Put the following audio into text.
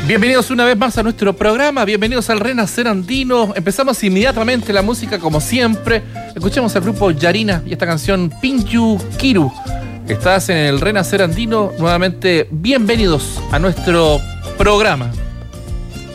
Bienvenidos una vez más a nuestro programa, bienvenidos al Renacer Andino. Empezamos inmediatamente la música como siempre. Escuchemos al grupo Yarina y esta canción Pinyu Kiru. Estás en el Renacer Andino, nuevamente bienvenidos a nuestro programa.